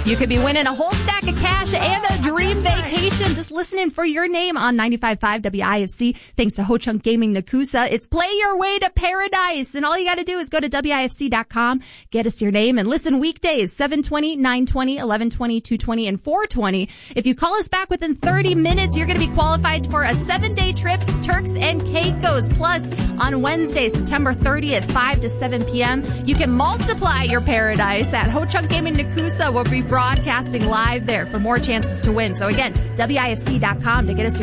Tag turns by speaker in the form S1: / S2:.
S1: You could be winning a whole stack of cash and a dream vacation. Just listening for your name on 95.5 WIFC. Thanks to Ho Chunk Gaming Nakusa. It's Play Your Way to Paradise. And all you got to do is go to WIFC.com, get us your name, and listen weekdays, 7:20, 9:20, 11:20, 2:20, and 4:20. If you call us back within 30 minutes, you're going to be qualified for a 7-day trip to Turks and Caicos. Plus, on Wednesday, September 30th, 5 to 7 p.m., you can multiply your paradise at Ho Chunk Gaming Nakusa. We'll be broadcasting live there for more chances to win. So again, WIFC.com to get us your